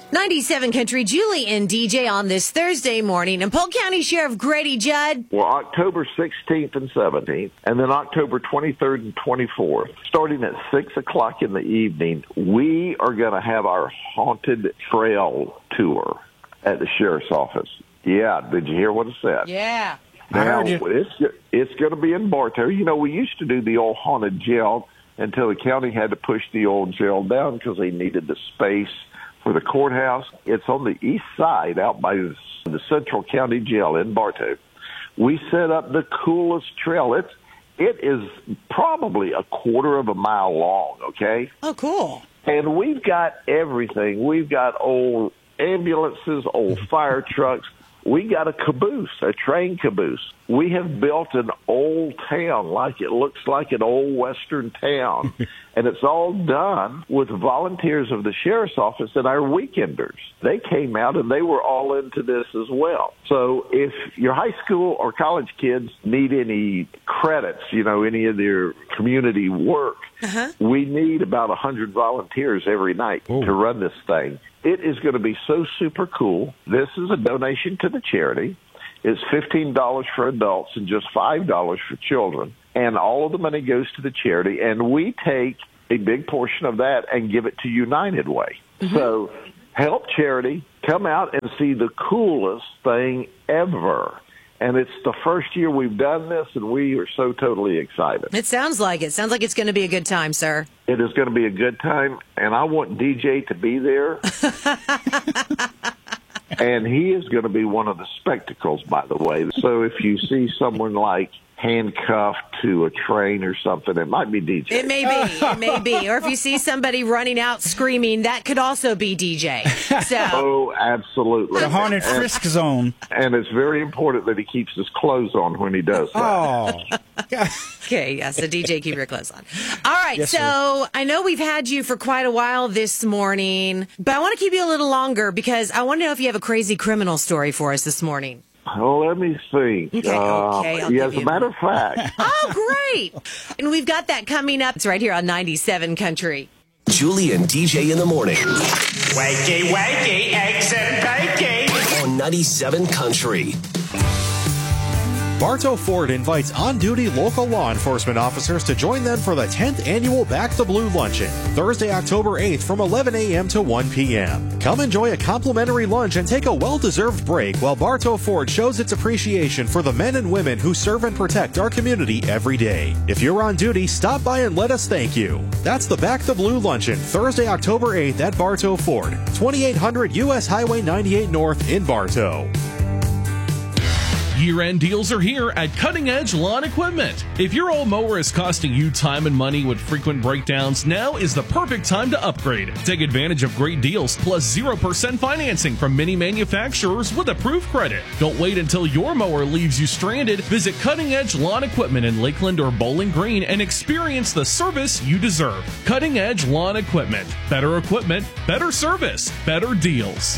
97 Country, Julie and DJ on this Thursday morning. And Polk County Sheriff Grady Judd. Well, October 16th and 17th, and then October 23rd and 24th, starting at 6 o'clock in the evening, we are going to have our haunted trail tour at the sheriff's office. Yeah, did you hear what I said? Yeah. Now, it's going to be in Bartow. You know, we used to do the old haunted jail until the county had to push the old jail down because they needed the space for the courthouse. It's on the east side out by the Central County Jail in Bartow. We set up the coolest trail. It is probably a quarter of a mile long, okay? Oh, cool. And we've got everything. We've got old ambulances, old fire trucks. We got a caboose, a train caboose. We have built an old town like it looks like an old Western town. And it's all done with volunteers of the sheriff's office and our weekenders. They came out and they were all into this as well. So if your high school or college kids need any credits, you know, any of their community work, we need about 100 volunteers every night to run this thing. It is going to be so super cool. This is a donation to the charity. It's $15 for adults and just $5 for children. And all of the money goes to the charity, and we take a big portion of that and give it to United Way. So help charity, come out and see the coolest thing ever. And it's the first year we've done this, and we are so totally excited. It sounds like it. Sounds like it's going to be a good time, sir. It is going to be a good time, and I want DJ to be there. And he is going to be one of the spectacles, by the way. So if you see someone like handcuffed to a train or something, it might be DJ. It may be. It may be. Or if you see somebody running out screaming, that could also be DJ. So. Oh, absolutely. The haunted frisk zone. And it's very important that he keeps his clothes on when he does that. Oh. Okay, yeah, so DJ, keep your clothes on. All right, Yes, so sir. I know we've had you for quite a while this morning, but I want to keep you a little longer because I want to know if you have a crazy criminal story for us this morning. Oh, let me think. Okay, I'll yeah, give as a you matter of fact. Oh, great. And we've got that coming up. It's right here on 97 Country. Julie and DJ in the morning Wakey, wakey, eggs and bacon. on 97 Country. Bartow Ford invites on-duty local law enforcement officers to join them for the 10th annual Back the Blue Luncheon, Thursday, October 8th from 11 a.m. to 1 p.m. Come enjoy a complimentary lunch and take a well-deserved break while Bartow Ford shows its appreciation for the men and women who serve and protect our community every day. If you're on duty, stop by and let us thank you. That's the Back the Blue Luncheon, Thursday, October 8th at Bartow Ford, 2800 U.S. Highway 98 North in Bartow. Year-end deals are here at Cutting Edge Lawn Equipment. If your old mower is costing you time and money with frequent breakdowns, now is the perfect time to upgrade. Take advantage of great deals plus 0% financing from many manufacturers with approved credit. Don't wait until your mower leaves you stranded. Visit Cutting Edge Lawn Equipment in Lakeland or Bowling Green and experience the service you deserve. Cutting Edge Lawn Equipment. Better service, better deals.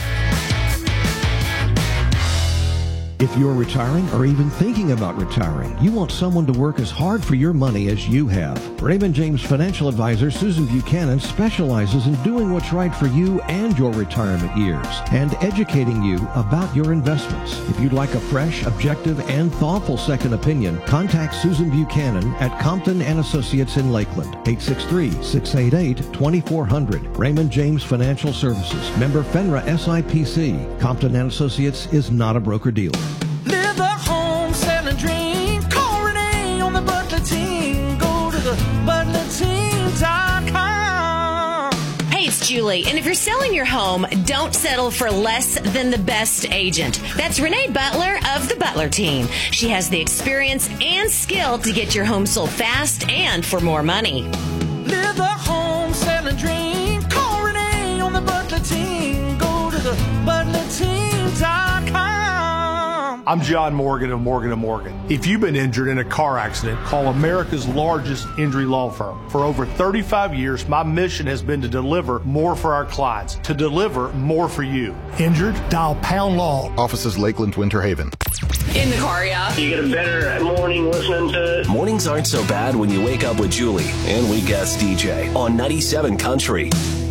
If you're retiring or even thinking about retiring, you want someone to work as hard for your money as you have. Raymond James financial advisor Susan Buchanan specializes in doing what's right for you and your retirement years and educating you about your investments. If you'd like a fresh, objective, and thoughtful second opinion, contact Susan Buchanan at Compton & Associates in Lakeland, 863-688-2400. Raymond James Financial Services, member FINRA SIPC. Compton & Associates is not a broker-dealer. Live the home selling dream. Call Renee on the Butler team. Go to the ButlerTeam.com. Hey, it's Julie. And if you're selling your home, don't settle for less than the best agent. That's Renee Butler of the Butler Team. She has the experience and skill to get your home sold fast and for more money. Live the home selling dream. Call Renee on the Butler team. Go to the ButlerTeam.com. I'm John Morgan of Morgan & Morgan. If you've been injured in a car accident, call America's largest injury law firm. For over 35 years, my mission has been to deliver more for our clients, to deliver more for you. Injured? Dial Pound Law. Offices Lakeland, Winter Haven. In the car, yeah. You get a better morning listening to it. Mornings aren't so bad when you wake up with Julie and we guest DJ on 97 Country.